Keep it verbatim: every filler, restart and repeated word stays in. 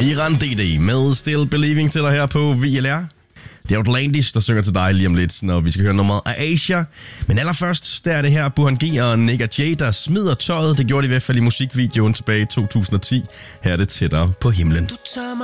Iran D D med Still Believing til dig her på V L R. Det er Outlandish, der synger til dig lige om lidt, når vi skal høre nummeret af Asia. Men allerførst, der er det her Burhan G og Nicka J, der smider tøjet. Det gjorde de i hvert fald i musikvideoen tilbage i to tusind og ti. Her er det Tættere på himlen.